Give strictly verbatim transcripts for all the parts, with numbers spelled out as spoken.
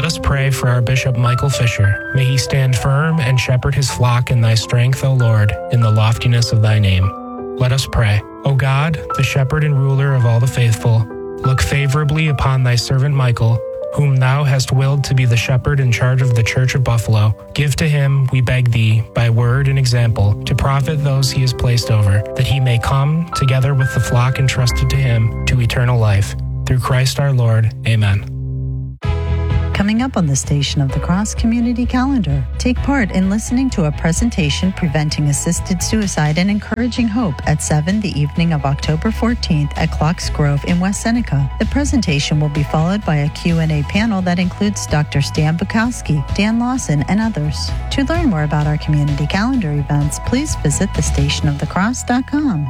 us pray for our Bishop Michael Fisher. May he stand firm and shepherd his flock in thy strength, O Lord, in the loftiness of thy name. Let us pray. O God, the shepherd and ruler of all the faithful, look favorably upon thy servant Michael, whom thou hast willed to be the shepherd in charge of the Church of Buffalo. Give to him, we beg thee, by word and example, to profit those he has placed over, that he may come, together with the flock entrusted to him, to eternal life. Through Christ our Lord. Amen. Coming up on the Station of the Cross Community Calendar, take part in listening to a presentation preventing assisted suicide and encouraging hope at seven the evening of October fourteenth at Clocks Grove in West Seneca. The presentation will be followed by a Q and A panel that includes Doctor Stan Bukowski, Dan Lawson, and others. To learn more about our community calendar events, please visit the station of the cross dot com.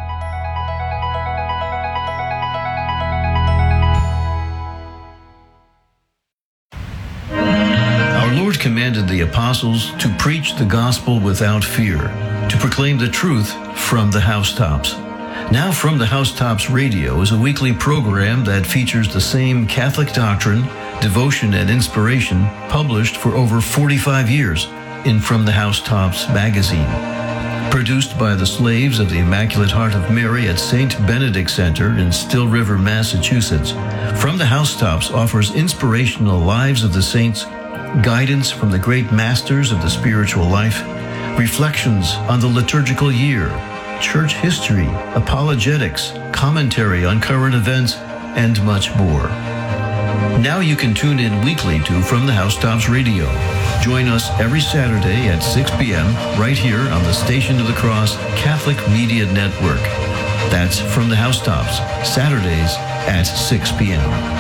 Lord commanded the apostles to preach the gospel without fear, to proclaim the truth from the housetops. Now From the Housetops Radio is a weekly program that features the same Catholic doctrine, devotion, and inspiration published for over forty-five years in From the Housetops magazine. Produced by the slaves of the Immaculate Heart of Mary at Saint Benedict Center in Still River, Massachusetts, From the Housetops offers inspirational lives of the saints, guidance from the great masters of the spiritual life, reflections on the liturgical year, church history, apologetics, commentary on current events, and much more. Now you can tune in weekly to From the Housetops Radio. Join us every Saturday at six p.m. right here on the Station of the Cross Catholic Media Network. That's From the Housetops, Saturdays at six p.m.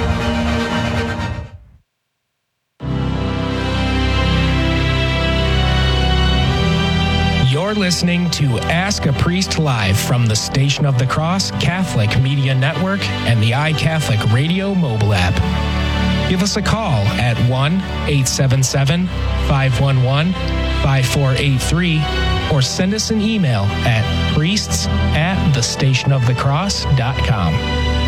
You're listening to Ask a Priest Live from the Station of the Cross Catholic Media Network and the iCatholic Radio mobile app. Give us a call at one eight seven seven, five one one, five four eight three or send us an email at priests at the station of the cross dot com.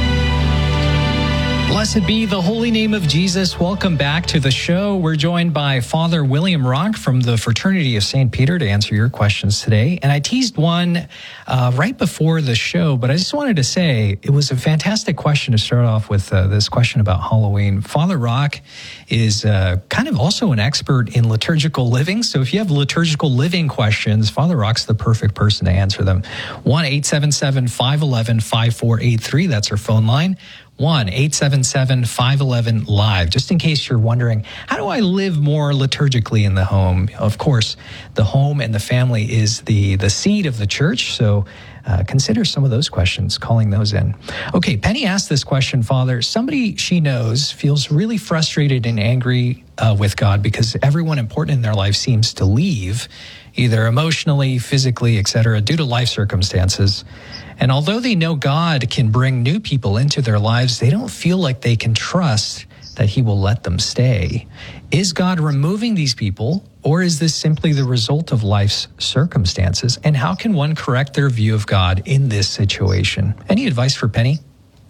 Blessed be the holy name of Jesus. Welcome back to the show. We're joined by Father William Rock from the Fraternity of Saint Peter to answer your questions today. And I teased one uh, right before the show, but I just wanted to say it was a fantastic question to start off with uh, this question about Halloween. Father Rock is uh, kind of also an expert in liturgical living. So if you have liturgical living questions, Father Rock's the perfect person to answer them. one eight seven seven, five one one, five four eight three. That's our phone line. one eight seven seven, five one one, live. Just in case you're wondering, how do I live more liturgically in the home? Of course, the home and the family is the, the seat of the church, so uh, consider some of those questions, calling those in. Okay, Penny asked this question, Father. Somebody she knows feels really frustrated and angry uh, with God because everyone important in their life seems to leave, either emotionally, physically, et cetera, due to life circumstances. And although they know God can bring new people into their lives, they don't feel like they can trust that he will let them stay. Is God removing these people, or is this simply the result of life's circumstances? And how can one correct their view of God in this situation? Any advice for Penny?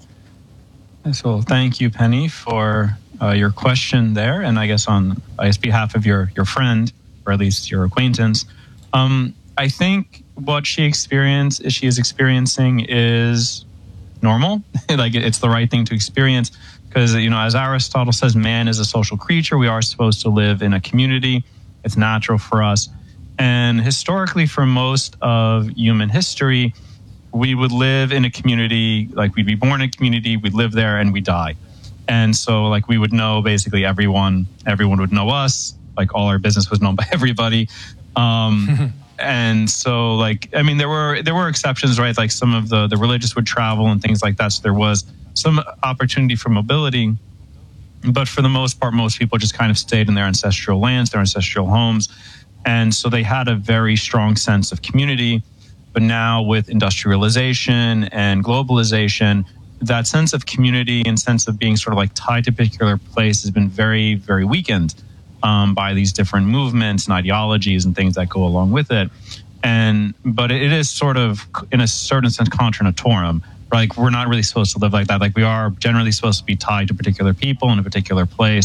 So thank you, Penny, for uh, your question there. And I guess on I guess behalf of your, your friend, or at least your acquaintance, um, I think what she experienced, she is experiencing is normal. Like it's the right thing to experience because, you know, as Aristotle says, man is a social creature. We are supposed to live in a community. It's natural for us. And historically, for most of human history, we would live in a community, like we'd be born in a community, we'd live there and we die. And so like we would know basically everyone, everyone would know us, like all our business was known by everybody. Um, and so like, I mean, there were, there were exceptions, right? Like some of the, the religious would travel and things like that. So there was some opportunity for mobility, but for the most part, most people just kind of stayed in their ancestral lands, their ancestral homes. And so they had a very strong sense of community. But now with industrialization and globalization, that sense of community and sense of being sort of like tied to a particular place has been very, very weakened um, by these different movements and ideologies and things that go along with it. And but it is sort of, in a certain sense, contra naturam. Like we're not really supposed to live like that. Like we are generally supposed to be tied to particular people in a particular place.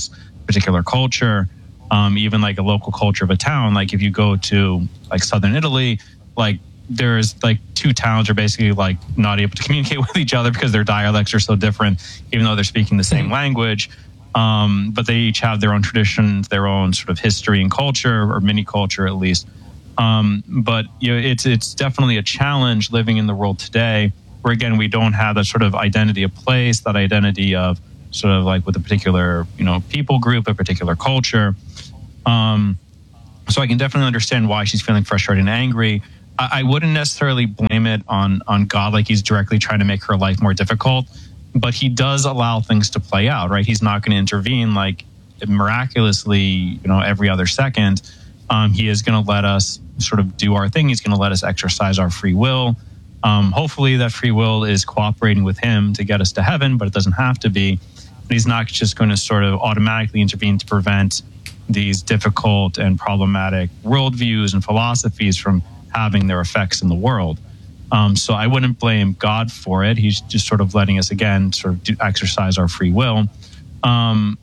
particular culture, um, even like a local culture of a town. Like if you go to like southern Italy, like there's like two towns are basically like not able to communicate with each other because their dialects are so different, even though they're speaking the same language. Um, but they each have their own traditions, their own sort of history and culture, or mini culture at least. Um, but you know, it's it's definitely a challenge living in the world today, where again we don't have that sort of identity of place, that identity of sort of like with a particular you know people group, a particular culture. Um, so I can definitely understand why she's feeling frustrated and angry. I, I wouldn't necessarily blame it on on God, like he's directly trying to make her life more difficult. But he does allow things to play out, right? He's not going to intervene like miraculously, you know, every other second. Um, he is going to let us sort of do our thing. He's going to let us exercise our free will. Um, hopefully that free will is cooperating with him to get us to heaven, but it doesn't have to be. But he's not just going to sort of automatically intervene to prevent these difficult and problematic worldviews and philosophies from having their effects in the world. Um, so I wouldn't blame God for it. He's just sort of letting us, again, sort of do, exercise our free will. Um,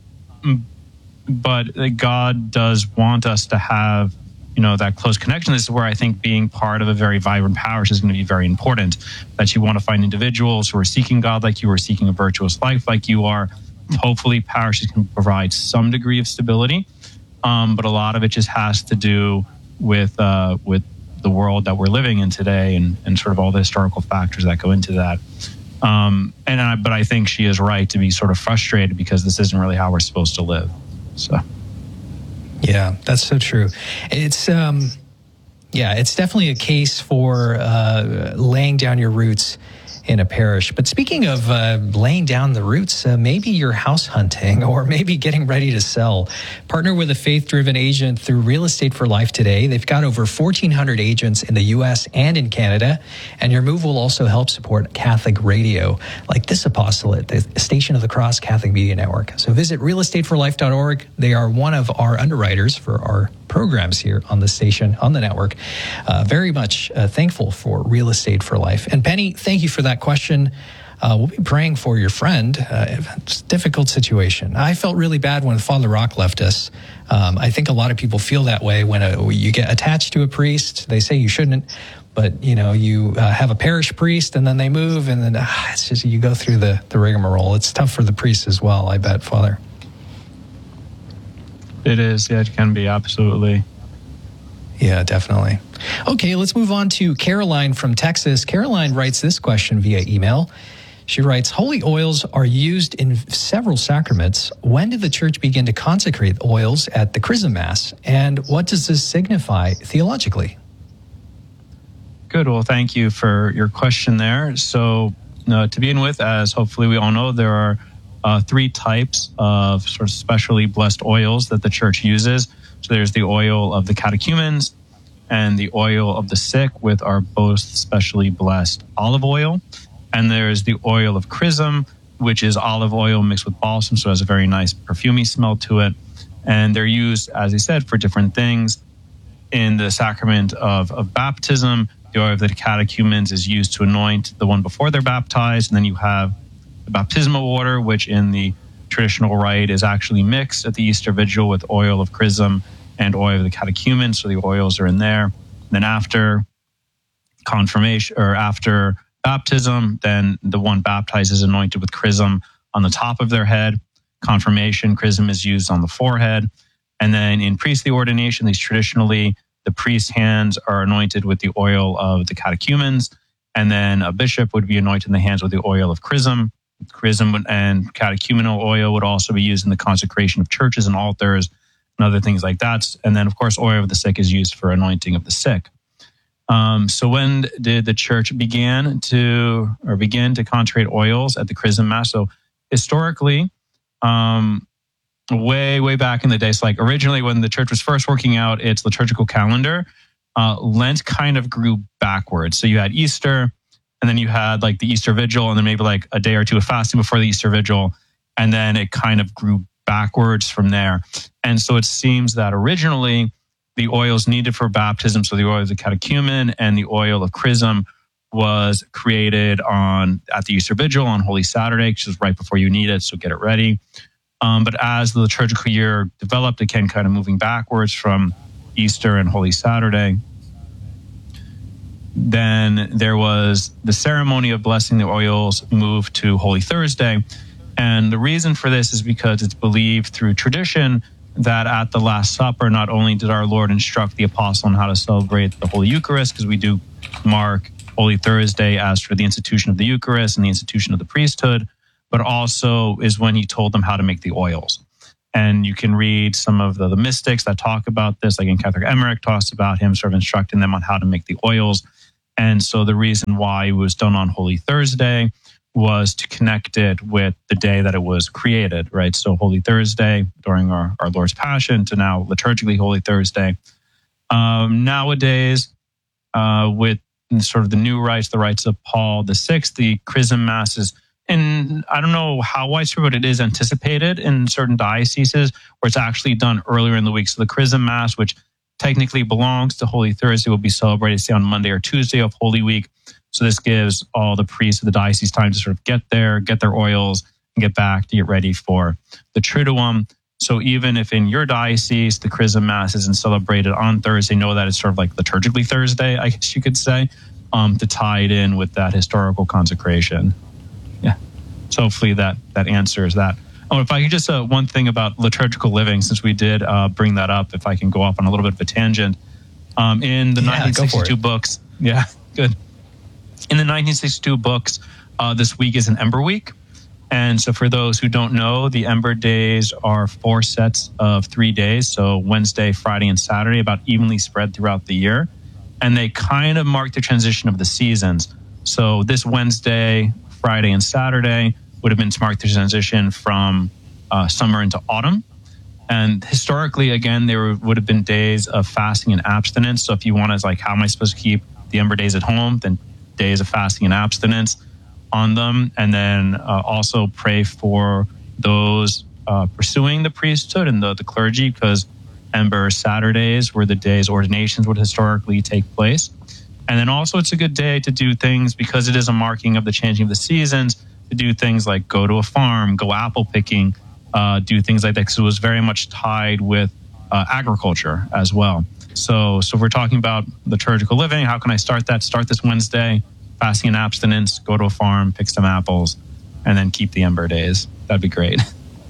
but God does want us to have, you know, that close connection. This is where I think being part of a very vibrant parish is going to be very important, that you want to find individuals who are seeking God like you are, seeking a virtuous life like you are. Hopefully parishes can provide some degree of stability. Um, but a lot of it just has to do with, uh, with, the world that we're living in today, and, and sort of all the historical factors that go into that. Um, and I, but I think she is right to be sort of frustrated because this isn't really how we're supposed to live. So, yeah, that's so true. It's um, yeah, it's definitely a case for uh, laying down your roots in a parish. But speaking of uh, laying down the roots, uh, maybe you're house hunting or maybe getting ready to sell. Partner with a faith-driven agent through Real Estate for Life today. They've got over fourteen hundred agents in the U S and in Canada, and your move will also help support Catholic radio, like this apostolate, the Station of the Cross Catholic Media Network. So visit real estate for life dot org. They are one of our underwriters for our programs here on the station, on the network. Uh, very much uh, thankful for Real Estate for Life. And Penny, thank you for that question. Uh, we'll be praying for your friend. Uh, it's a difficult situation. I felt really bad when Father Rock left us. Um, I think a lot of people feel that way when a, you get attached to a priest. They say you shouldn't, but you know, you uh, have a parish priest and then they move, and then uh, it's just, you go through the, the rigmarole. It's tough for the priest as well, I bet, Father. It is, yeah, it can be, absolutely. Yeah, definitely. Okay, let's move on to Caroline from Texas. Caroline writes this question via email. She writes, holy oils are used in several sacraments. When did the church begin to consecrate oils at the Chrism Mass? And what does this signify theologically? Good. Well, thank you for your question there. So uh, to begin with, as hopefully we all know, there are Uh, three types of sort of specially blessed oils that the church uses. So there's the oil of the catechumens and the oil of the sick, with our most specially blessed olive oil. And there's the oil of chrism, which is olive oil mixed with balsam, so it has a very nice perfumey smell to it. And they're used, as I said, for different things. In the sacrament of, of baptism, the oil of the catechumens is used to anoint the one before they're baptized, and then you have baptismal water, which in the traditional rite is actually mixed at the Easter Vigil with oil of chrism and oil of the catechumen, so the oils are in there. And then after confirmation, or after baptism, then the one baptized is anointed with chrism on the top of their head. Confirmation, chrism is used on the forehead. And then in priestly ordination, these traditionally, the priest's hands are anointed with the oil of the catechumens, and then a bishop would be anointed in the hands with the oil of chrism. Chrism and catechumenal oil would also be used in the consecration of churches and altars and other things like that. And then, of course, oil of the sick is used for anointing of the sick. Um, so when did the church begin to, or begin to consecrate oils at the Chrism Mass? So historically, um, way, way back in the day, so like originally when the church was first working out its liturgical calendar, uh, Lent kind of grew backwards. So you had Easter, and then you had like the Easter Vigil, and then maybe like a day or two of fasting before the Easter Vigil. And then it kind of grew backwards from there. And so it seems that originally the oils needed for baptism, so the oil of the catechumen and the oil of chrism, was created on at the Easter Vigil on Holy Saturday, which is right before you need it, so get it ready. Um, but as the liturgical year developed, again, kind of moving backwards from Easter and Holy Saturday, then there was the ceremony of blessing the oils moved to Holy Thursday. And the reason for this is because it's believed through tradition that at the Last Supper, not only did our Lord instruct the apostle on how to celebrate the Holy Eucharist, because we do mark Holy Thursday as for the institution of the Eucharist and the institution of the priesthood, but also is when he told them how to make the oils. And you can read some of the, the mystics that talk about this, like in Catholic Emmerich talks about him sort of instructing them on how to make the oils. And so the reason why it was done on Holy Thursday was to connect it with the day that it was created, right? So Holy Thursday during our, our Lord's Passion to now liturgically Holy Thursday. Um, nowadays, uh, with sort of the new rites, the rites of Paul the Sixth, the Chrism Masses, and I don't know how widespread, but it is anticipated in certain dioceses where it's actually done earlier in the week. So the Chrism Mass, which technically belongs to Holy Thursday, will be celebrated, say, on Monday or Tuesday of Holy Week. So this gives all the priests of the diocese time to sort of get there, get their oils, and get back to get ready for the Triduum. So even if in your diocese the Chrism Mass isn't celebrated on Thursday, know that it's sort of like liturgically Thursday, I guess you could say, um, to tie it in with that historical consecration. Yeah. So hopefully that that answers that. Oh, if I could just, uh, one thing about liturgical living, since we did uh, bring that up, if I can go off on a little bit of a tangent. Um, in the yeah, nineteen sixty-two books, yeah, good. In the nineteen sixty-two books, uh, this week is an Ember Week. And so for those who don't know, the Ember days are four sets of three days. So Wednesday, Friday, and Saturday, about evenly spread throughout the year. And they kind of mark the transition of the seasons. So this Wednesday, Friday, and Saturday would have been to mark the transition from uh, summer into autumn. And historically, again, there would have been days of fasting and abstinence. So if you want to, like, how am I supposed to keep the Ember days at home? Then days of fasting and abstinence on them. And then uh, also pray for those uh, pursuing the priesthood and the, the clergy, because Ember Saturdays were the days ordinations would historically take place. And then also it's a good day to do things, because it is a marking of the changing of the seasons, to do things like go to a farm, go apple picking, uh, do things like that, because it was very much tied with uh, agriculture as well. So, so if we're talking about liturgical living, how can I start that? Start this Wednesday, fasting and abstinence, go to a farm, pick some apples, and then keep the Ember days. That'd be great.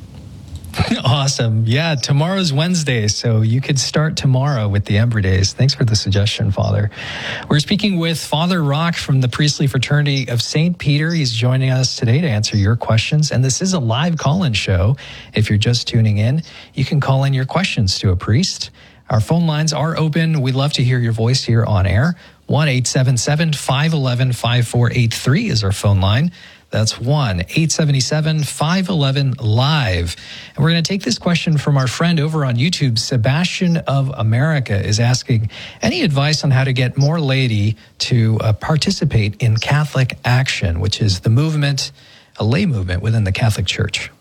Awesome. Yeah, tomorrow's Wednesday, so you could start tomorrow with the Ember days. Thanks for the suggestion, Father. We're speaking with Father Rock from the Priestly Fraternity of Saint Peter. He's joining us today to answer your questions, and this is a live call-in show. If you're just tuning in, you can call in your questions to a priest. Our phone lines are open. We'd love to hear your voice here on air. one eight seven seven, five one one, five four eight three is our phone line. That's one eight seven seven, five one one, live. And we're going to take this question from our friend over on YouTube. Sebastian of America is asking, any advice on how to get more laity to uh, participate in Catholic Action, which is the movement, a lay movement within the Catholic Church?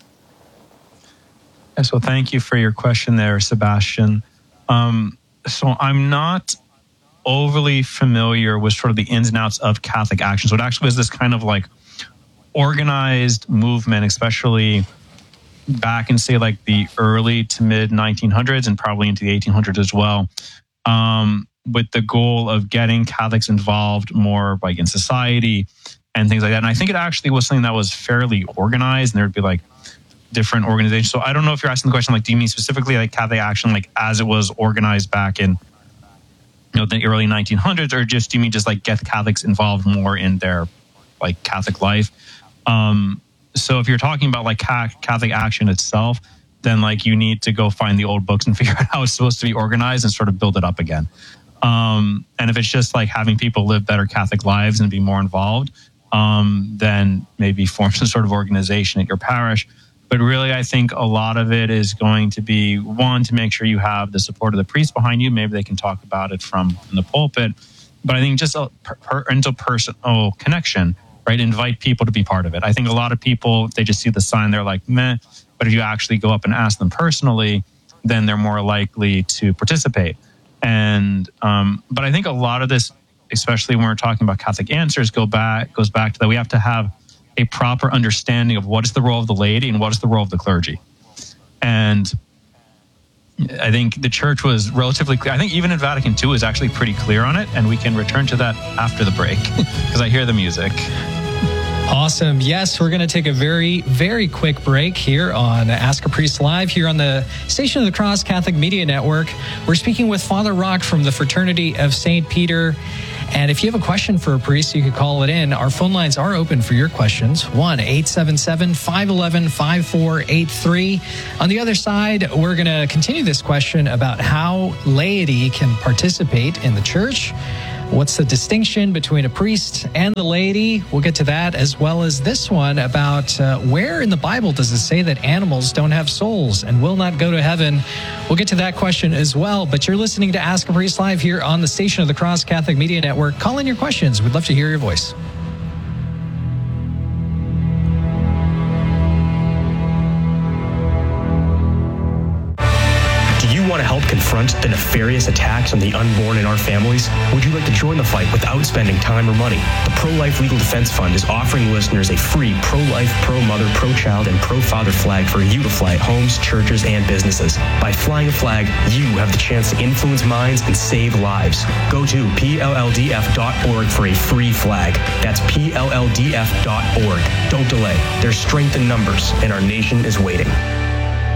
Yeah, so thank you for your question there, Sebastian. Um, so I'm not overly familiar with sort of the ins and outs of Catholic Action. So it actually was this kind of like organized movement, especially back in, say, like the early to mid nineteen hundreds and probably into the eighteen hundreds as well, um, with the goal of getting Catholics involved more like in society and things like that. And I think it actually was something that was fairly organized, and there'd be like different organizations. So I don't know if you're asking the question, like, do you mean specifically like Catholic Action, like as it was organized back in, you know, the early nineteen hundreds, or just do you mean just like get Catholics involved more in their like Catholic life? Um, so if you're talking about like Catholic Action itself, then like you need to go find the old books and figure out how it's supposed to be organized and sort of build it up again. Um, and if it's just like having people live better Catholic lives and be more involved, um, then maybe form some sort of organization at your parish. But really, I think a lot of it is going to be, one, to make sure you have the support of the priest behind you. Maybe they can talk about it from the pulpit. But I think just a parental personal connection, right? Invite people to be part of it. I think a lot of people, they just see the sign, they're like, meh. But if you actually go up and ask them personally, then they're more likely to participate. And um, but I think a lot of this, especially when we're talking about Catholic Answers, go back goes back to that we have to have a proper understanding of what is the role of the laity and what is the role of the clergy. And I think the church was relatively clear. I think even in Vatican Two is actually pretty clear on it, and we can return to that after the break because I hear the music. Awesome. Yes, we're going to take a very, very quick break here on Ask a Priest Live here on the Station of the Cross Catholic Media Network. We're speaking with Father Rock from the Fraternity of Saint Peter. And if you have a question for a priest, you can call it in. Our phone lines are open for your questions. one eight seven seven, five one one, five four eight three. On the other side, we're going to continue this question about how laity can participate in the church. What's the distinction between a priest and the laity? We'll get to that, as well as this one about uh, where in the Bible does it say that animals don't have souls and will not go to heaven? We'll get to that question as well. But you're listening to Ask a Priest Live here on the Station of the Cross Catholic Media Network. Call in your questions. We'd love to hear your voice. Want to help confront the nefarious attacks on the unborn in our families? Would you like to join the fight without spending time or money? The Pro-Life Legal Defense Fund is offering listeners a free pro-life, pro-mother, pro-child, and pro-father flag for you to fly at homes, churches, and businesses. By flying a flag, you have the chance to influence minds and save lives. Go to P L L D F dot org for a free flag. That's P L L D F dot org. Don't delay. There's strength in numbers, and our nation is waiting.